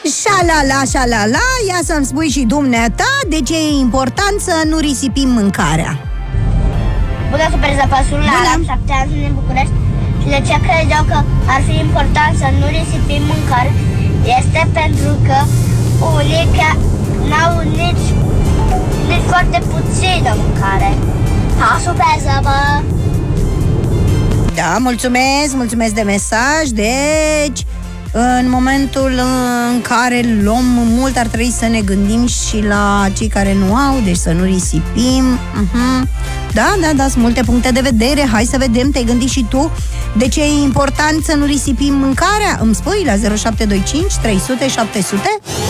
Șalala, șalala, ia să-mi spui și dumneata de ce e important să nu risipim mâncarea. Bună, super zăpăsul, am 7 ani, sunt din București. Și de ce credeau că ar fi important să nu risipim mâncare? Este pentru că unii n-au nici foarte puțină mâncare. Ha, super zăpă! Da, mulțumesc de mesaj. Deci, în momentul în care luăm mult, ar trebui să ne gândim și la cei care nu au, deci să nu risipim. Da, sunt multe puncte de vedere. Hai să vedem, te-ai gândit și tu de ce e important să nu risipim mâncarea? Îmi spui la 0725 300 700?